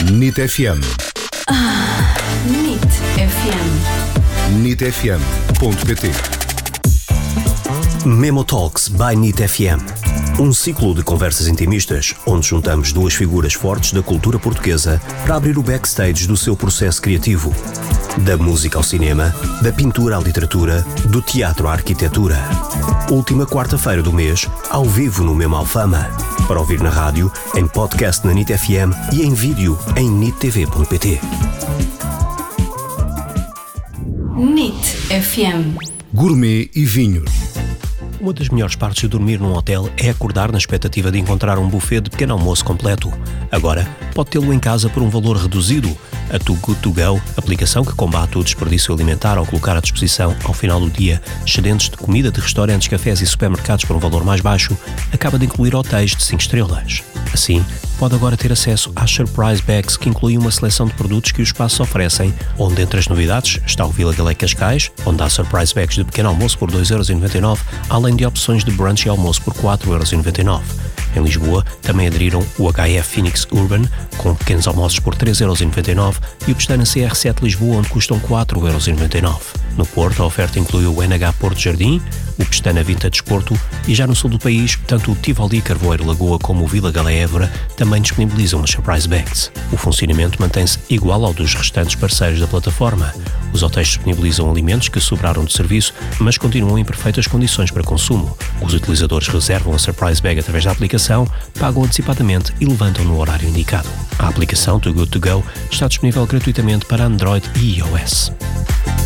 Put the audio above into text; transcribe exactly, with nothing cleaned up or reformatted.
N I T F M. Ah, N I T F M. N I T F M ponto P T. Memo Talks by N I T F M. Um ciclo de conversas intimistas onde juntamos duas figuras fortes da cultura portuguesa para abrir o backstage do seu processo criativo. Da música ao cinema, da pintura à literatura, do teatro à arquitetura. Última quarta-feira do mês, ao vivo no Memo Alfama. Para ouvir na rádio, em podcast na N I T F M e em vídeo em N I T T V ponto P T. N I T F M. Gourmet e vinhos. Uma das melhores partes de dormir num hotel é acordar na expectativa de encontrar um buffet de pequeno almoço completo. Agora, pode tê-lo em casa por um valor reduzido. A Too Good To Go, aplicação que combate o desperdício alimentar ao colocar à disposição, ao final do dia, excedentes de comida de restaurantes, cafés e supermercados por um valor mais baixo, acaba de incluir hotéis de cinco estrelas. Assim, pode agora ter acesso às Surprise Bags, que incluem uma seleção de produtos que os espaços oferecem, onde entre as novidades está o Vila Galé Cascais, onde há Surprise Bags de pequeno almoço por dois euros e noventa e nove centavos, além de opções de brunch e almoço por quatro euros e noventa e nove centavos. Em Lisboa, também aderiram o H F Phoenix Urban, com pequenos almoços por três euros e noventa e nove centavos, e o Pestana C R sete Lisboa, onde custam quatro euros e noventa e nove centavos. No Porto, a oferta inclui o N H Porto Jardim, o Pestana Vintage Porto, e já no sul do país, tanto o Tivoli Carvoeiro Lagoa como o Vila Galé Évora também disponibilizam as Surprise Bags. O funcionamento mantém-se igual ao dos restantes parceiros da plataforma. Os hotéis disponibilizam alimentos que sobraram do serviço, mas continuam em perfeitas condições para consumo. Os utilizadores reservam a Surprise Bag através da aplicação, pagam antecipadamente e levantam no horário indicado. A aplicação Too Good To Go está disponível gratuitamente para Android e iOS.